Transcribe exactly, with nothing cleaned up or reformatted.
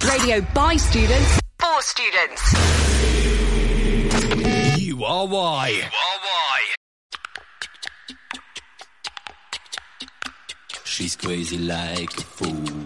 Radio by students, for students. You are why. You are why. She's crazy like a fool.